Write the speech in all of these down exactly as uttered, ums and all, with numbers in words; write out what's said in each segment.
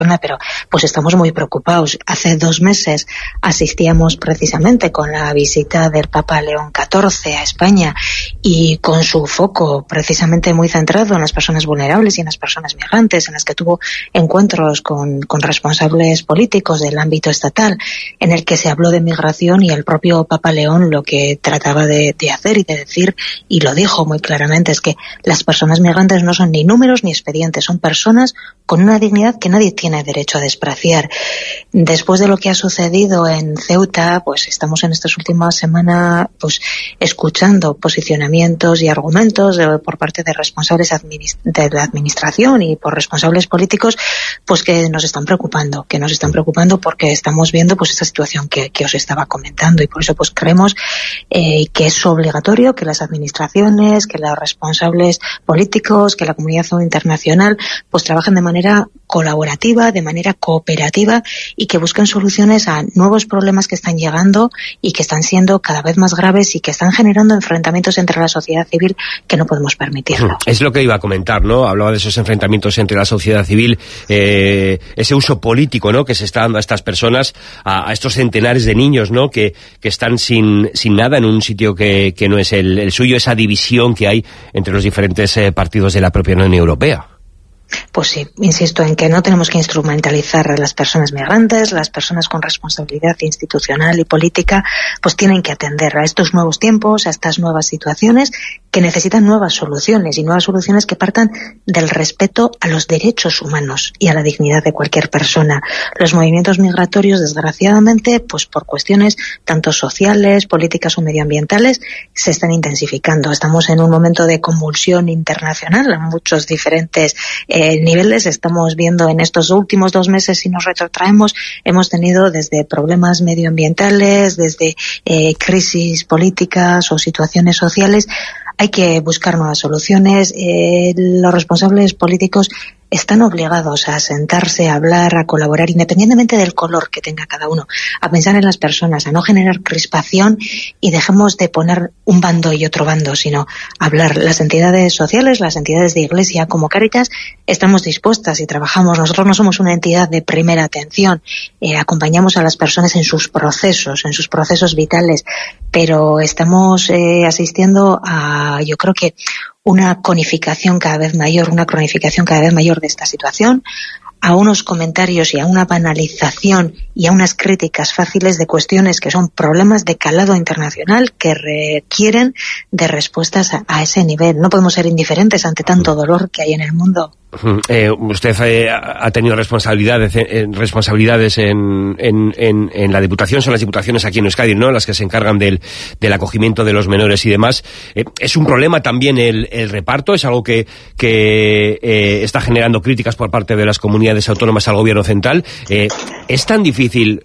pero pues estamos muy preocupados. Hace dos meses asistíamos precisamente con la visita del Papa León catorce a España y con su foco precisamente muy centrado en las personas vulnerables y en las personas migrantes, en las que tuvo encuentros con, con responsables políticos del ámbito estatal, en el que se habló de migración, y el propio Papa León lo que trataba de, de hacer y de decir, y lo dijo muy claramente, es que las personas migrantes no son ni números ni expedientes, son personas con una dignidad que nadie tiene derecho a despreciar. Después de lo que ha sucedido en Ceuta, pues estamos en estas últimas semanas pues escuchando posicionamientos y argumentos de, por parte de responsables administ- de la administración y por responsables políticos, pues que nos están preocupando, que nos están preocupando porque estamos viendo pues esta situación que, que os estaba comentando, y por eso pues creemos eh, que es obligatorio que las administraciones, que los responsables políticos, que la comunidad internacional pues trabajen de manera colaborativa, de manera cooperativa, y que busquen soluciones a nuevos problemas que están llegando y que están siendo cada vez más graves y que están generando enfrentamientos entre la sociedad civil que no podemos permitirlo. Es lo que iba a comentar, ¿no? Hablaba de esos enfrentamientos entre la sociedad civil, eh, ese uso político, ¿no?, que se está dando a estas personas, a, a estos centenares de niños, ¿no?, que, que están sin, sin nada en un sitio que, que no es el, el suyo, esa división que hay entre los diferentes eh, partidos de la propia Unión Europea. Pues sí, insisto en que no tenemos que instrumentalizar a las personas migrantes. Las personas con responsabilidad institucional y política pues tienen que atender a estos nuevos tiempos, a estas nuevas situaciones que necesitan nuevas soluciones, y nuevas soluciones que partan del respeto a los derechos humanos y a la dignidad de cualquier persona. Los movimientos migratorios, desgraciadamente, pues por cuestiones tanto sociales, políticas o medioambientales, se están intensificando. Estamos en un momento de convulsión internacional a muchos diferentes eh, niveles. Estamos viendo en estos últimos dos meses, si nos retrotraemos, hemos tenido desde problemas medioambientales, desde eh, crisis políticas o situaciones sociales. Hay que buscar nuevas soluciones. Eh, los responsables políticos están obligados a sentarse, a hablar, a colaborar, independientemente del color que tenga cada uno, a pensar en las personas, a no generar crispación, y dejemos de poner un bando y otro bando, sino hablar. Las entidades sociales, las entidades de Iglesia como Cáritas, estamos dispuestas y trabajamos. Nosotros no somos una entidad de primera atención, eh, acompañamos a las personas en sus procesos, en sus procesos vitales, pero estamos eh, asistiendo a, yo creo que, una conificación cada vez mayor, una cronificación cada vez mayor de esta situación, a unos comentarios y a una banalización y a unas críticas fáciles de cuestiones que son problemas de calado internacional que requieren de respuestas a, a ese nivel. No podemos ser indiferentes ante tanto dolor que hay en el mundo. Eh, usted eh, ha tenido responsabilidades, eh, responsabilidades en, en, en, en la Diputación, son las diputaciones aquí en Euskadi, ¿no?, las que se encargan del, del acogimiento de los menores y demás. Eh, ¿Es un problema también el, el reparto? ¿Es algo que, que eh, está generando críticas por parte de las comunidades autónomas al gobierno central? Eh, ¿Es tan difícil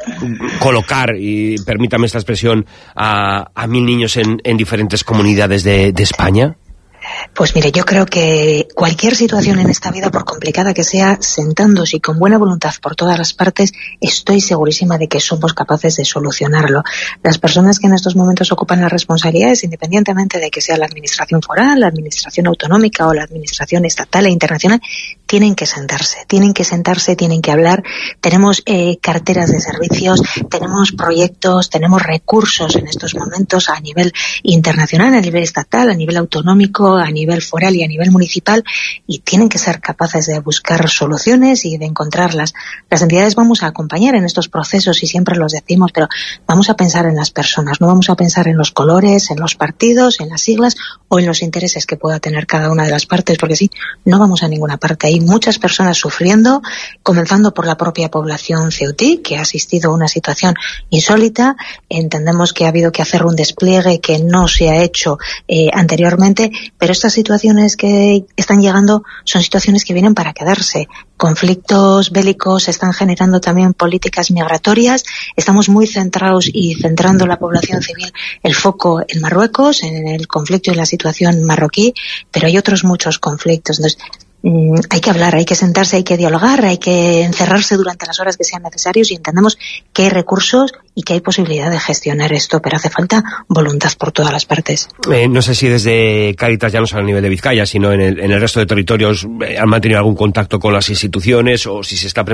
colocar, y permítame esta expresión, a, a mil niños en, en diferentes comunidades de, de España? Pues mire, yo creo que cualquier situación en esta vida, por complicada que sea, sentándose y con buena voluntad por todas las partes, estoy segurísima de que somos capaces de solucionarlo. Las personas que en estos momentos ocupan las responsabilidades, independientemente de que sea la administración foral, la administración autonómica o la administración estatal e internacional, tienen que sentarse, tienen que sentarse, tienen que hablar. Tenemos eh, carteras de servicios, tenemos proyectos, tenemos recursos en estos momentos a nivel internacional, a nivel estatal, a nivel autonómico, a nivel foral y a nivel municipal, y tienen que ser capaces de buscar soluciones y de encontrarlas. Las entidades vamos a acompañar en estos procesos, y siempre los decimos, pero vamos a pensar en las personas, no vamos a pensar en los colores, en los partidos, en las siglas o en los intereses que pueda tener cada una de las partes, porque sí, no vamos a ninguna parte. Hay muchas personas sufriendo, comenzando por la propia población ceutí, que ha asistido a una situación insólita. Entendemos que ha habido que hacer un despliegue que no se ha hecho eh, anteriormente, pero estas situaciones que están llegando son situaciones que vienen para quedarse. Conflictos bélicos están generando también políticas migratorias. Estamos muy centrados y centrando la población civil el foco en Marruecos, en el conflicto y la situación marroquí, pero hay otros muchos conflictos. Entonces, mm, hay que hablar, hay que sentarse, hay que dialogar, hay que encerrarse durante las horas que sean necesarios y entendemos que hay recursos y que hay posibilidad de gestionar esto, pero hace falta voluntad por todas las partes. Eh, no sé si desde Cáritas, ya no solo a nivel de Vizcaya, sino en el, en el resto de territorios, eh, han mantenido algún contacto con las instituciones o si se está